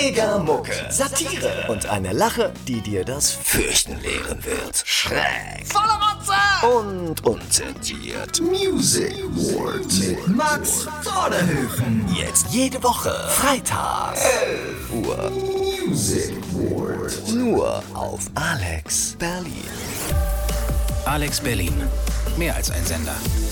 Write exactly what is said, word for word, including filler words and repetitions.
Mega Mucke, Satire und eine Lache, die dir das Fürchten lehren wird. Schräg, voller Rotze und unzensiert. Music Ward mit Max Vorderhöfen. Jetzt jede Woche, Freitag, elf Uhr. Music Ward. Nur auf Alex Berlin. Alex Berlin. Mehr als ein Sender.